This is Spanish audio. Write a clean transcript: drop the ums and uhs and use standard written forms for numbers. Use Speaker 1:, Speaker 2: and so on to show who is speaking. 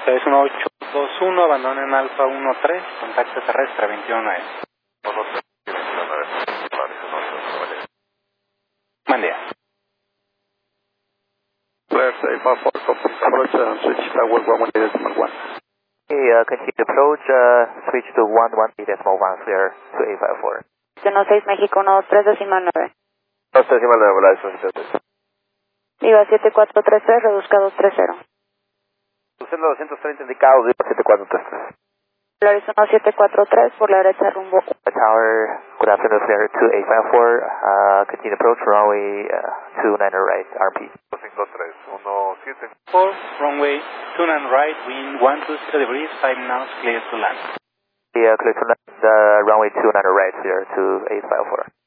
Speaker 1: 61821, abandonen Alfa 13, contacto terrestre 219. Buen día.
Speaker 2: Clear safe, approach switch tower 118.1.
Speaker 3: Continue approach, switch to 118.1, clear to 854.
Speaker 4: 16 México 123 decimal 9.
Speaker 3: 2 decimal 9, la disposición.
Speaker 4: Viva 7433, reduzca 230.
Speaker 3: Usted 230 indicado, Viva 7433.
Speaker 4: Polaris 1743, por la derecha rumbo.
Speaker 3: Tower, good afternoon, clear to 854, continue approach, runway 29 right, RP.
Speaker 1: 4, runway 29 right, wind 120 degrees, 5 knots, clear to land.
Speaker 3: Clear to land, runway 29 right, clear to 854.